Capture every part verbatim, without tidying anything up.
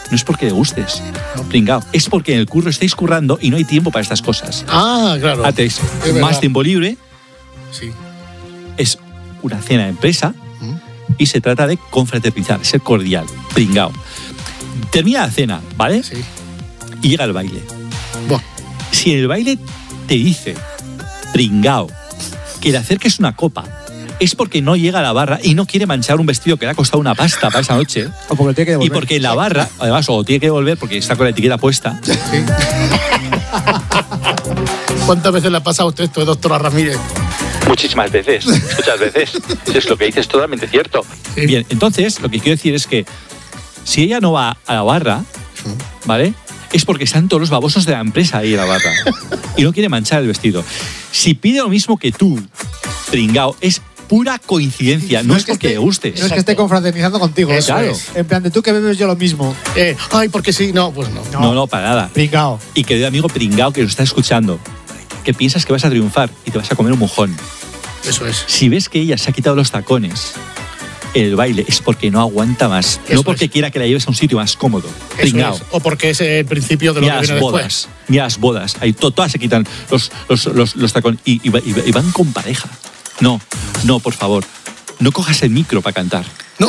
no es porque le gustes, pringao, es porque en el curro estáis currando y no hay tiempo para estas cosas. Ah, claro. Haces más tiempo libre, sí. Es una cena de empresa ¿Mm? y se trata de confraternizar, ser cordial, pringao. Termina la cena, ¿vale? Sí. Y llega el baile. Buah. Si en el baile te dice, pringao, que le acerques una copa, es porque no llega a la barra y no quiere manchar un vestido que le ha costado una pasta para esa noche. O porque tiene que devolver. Y porque en la barra, además, o tiene que devolver porque está con la etiqueta puesta. Sí. ¿Cuántas veces le ha pasado a usted esto, doctora Ramírez? Muchísimas veces, muchas veces. Es lo que dices, totalmente cierto. Sí. Bien, entonces, lo que quiero decir es que si ella no va a la barra, ¿vale? Es porque están todos los babosos de la empresa ahí en la barra y no quiere manchar el vestido. Si pide lo mismo que tú, pringao, es pura coincidencia, no, no es, es porque esté, le gustes. No es que esté confraternizando contigo. Eso claro. Es. En plan de tú que bebes yo lo mismo. Eh, ay, porque sí, no, pues no. No, no, para nada. Pringao. Y querido amigo pringao que lo está escuchando, que piensas que vas a triunfar y te vas a comer un mojón. Eso es. Si ves que ella se ha quitado los tacones en el baile, es porque no aguanta más. Eso no porque es. quiera que la lleves a un sitio más cómodo. Eso Pringao. es. O porque es el principio de lo Ni a que las viene bodas, después. ni a las bodas. Ahí to- todas se quitan los, los, los, los tacones y, y, y, y van con pareja. No, no, por favor. No cojas el micro para cantar. No.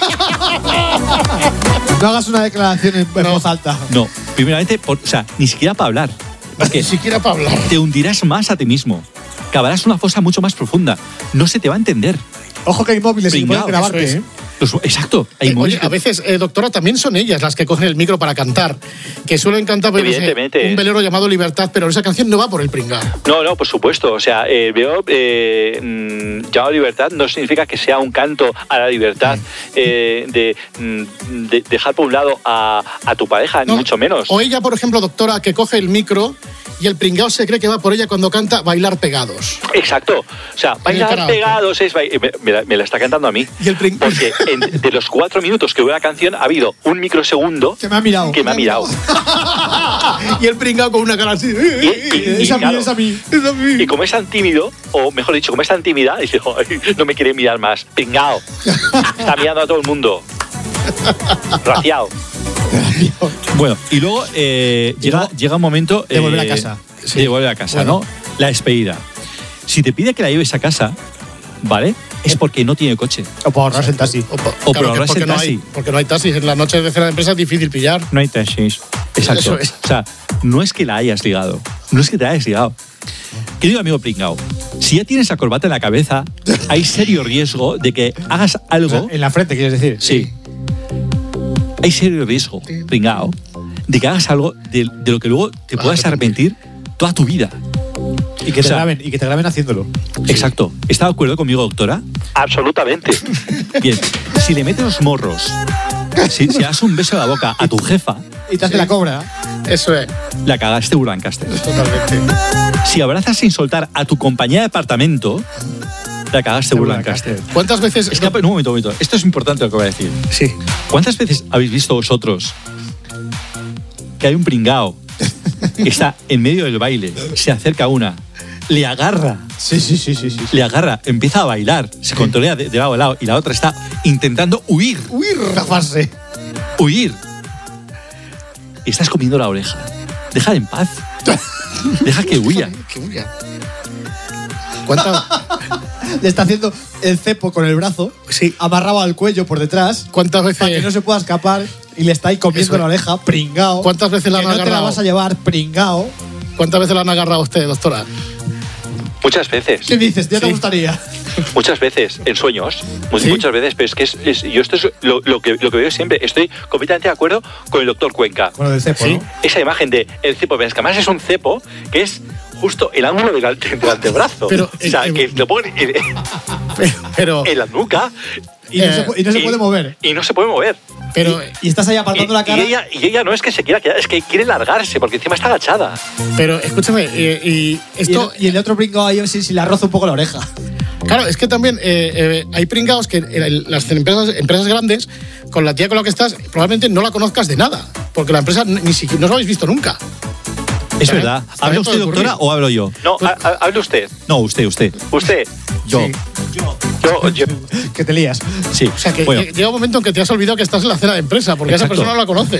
No hagas una declaración en, en No. voz alta. No, primeramente, por, o sea, ni siquiera para hablar. Porque Ni siquiera para hablar. te hundirás más a ti mismo. Cavarás una fosa mucho más profunda. No se te va a entender. Ojo que hay móviles y Pringao, pueden grabarte, eso es. ¿eh? Los- exacto. Hay Eh, móviles oye, que- a veces, eh, doctora, también son ellas las que cogen el micro para cantar. Que suelen cantar pues, no sé, Evidentemente. un velero llamado Libertad, pero esa canción no va por el pringao. No, no, por supuesto. O sea, eh, veo eh, mm, llamado libertad no significa que sea un canto a la libertad eh, de, mm, de dejar por un lado a, a tu pareja, No. ni mucho menos. O ella, por ejemplo, doctora, que coge el micro y el pringao se cree que va por ella cuando canta Bailar Pegados. Exacto. O sea, bailar karaoke. pegados es... ba- Me, me la, me la está cantando a mí. Y el pring- Porque en- de los cuatro minutos que dura la canción ha habido un microsegundo Que me ha mirado. que me ha mirado. Y el pringao con una cara así. Y, y- y, Es a mí, claro, es a mí. Es a mí. y como es tan tímido, o mejor dicho, como es tan tímida, dice, "Ay, no me quiere mirar más. Pringao. Está mirando a todo el mundo. Raciado. Bueno, y luego eh, llega, luego llega un momento... de volver a eh, casa. De volver a casa, Bueno. ¿no? La despedida. Si te pide que la lleves a casa, ¿vale? Es porque no tiene coche. O para ahorrarse en taxi. O, po- O claro, por que porque, ahorrarse el no hay, taxi. porque no hay taxis. En las noches de cena de empresa es difícil pillar. No hay taxis. Exacto. Eso es. O sea, no es que la hayas ligado. No es que te la hayas ligado. Querido amigo pringao, si ya tienes la corbata en la cabeza, hay serio riesgo de que hagas O algo... sea, en la frente, quieres decir. Sí. Hay serio riesgo, pringao, de que hagas algo de, de lo que luego te puedas arrepentir toda tu vida. Y que te O sea, graben, y que te graben haciéndolo. Exacto. ¿Está de acuerdo conmigo, doctora? Absolutamente. Bien. Si le metes los morros, si, si das un beso a la boca a tu jefa, Y te hace la cobra. Eso es. la cagaste Urbancaster. Totalmente. Si abrazas sin soltar a tu compañera de apartamento, la cagaste Urbancaster. ¿Cuántas veces.? Es que, no, un momento, un momento. Esto es importante lo que voy a decir. Sí. ¿Cuántas veces habéis visto vosotros que hay un pringao que está en medio del baile, se acerca a una, le agarra, Sí, sí, sí, sí, sí. le agarra, empieza a bailar, se controla de, de lado a lado y la otra está intentando huir, Uy, rafarse. huir. Y estás comiendo la oreja. Déjala en paz. Deja que huya. Que huya. ¿Cuántas, Le está haciendo el cepo con el brazo. Sí. Amarrado al cuello por detrás. cuántas veces.? Para que no se pueda escapar. Y le está ahí comiendo Eso. la oreja, pringao. ¿Cuántas veces la que han no te la agarrado? vas a llevar, pringao. ¿Cuántas veces la han agarrado a usted, doctora? Muchas veces. ¿Qué dices? ¿Ya te Sí. gustaría? Muchas veces, en sueños, mu- ¿Sí? muchas veces, pero es que es, es- yo esto es lo, lo que, lo que veo siempre, estoy completamente de acuerdo con el doctor Cuenca. Con lo del cepo, Sí. ¿no? Esa imagen de el cepo, pero es que además es un cepo que es justo el ángulo del, ante- del antebrazo. Pero, o sea, eh, que lo ponen en, Pero. pero en la nuca Y no, Eh, se, pu- y no se y- puede mover. y no se puede mover. pero, Y estás ahí Y, apartando la cara. y ella, y ella no es que se quiera quedar, es que quiere largarse, porque encima está agachada. pero escúchame, eh, y Y el, esto. y el otro pringao ahí si, si le roza un poco la oreja. Claro, es que también eh, eh, hay pringados que en el- las empresas, empresas grandes, con la tía con la que estás, probablemente no la conozcas de nada. Porque la empresa ni siquiera. No os habéis visto nunca. Es También- verdad. también ¿Habla usted, puede ocurrir. doctora, o hablo yo? No, ha- ha- hable usted. No, usted, usted. Usted. Yo. Sí. Yo, yo, Que te lías. Sí. O sea, que Bueno. llega un momento en que te has olvidado que estás en la cena de empresa, porque a esa Exacto. persona no la conoces.